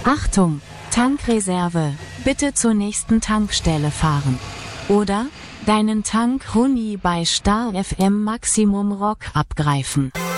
Achtung! Tankreserve, bitte zur nächsten Tankstelle fahren. Oder deinen Tank Huni bei Star FM Maximum Rock abgreifen.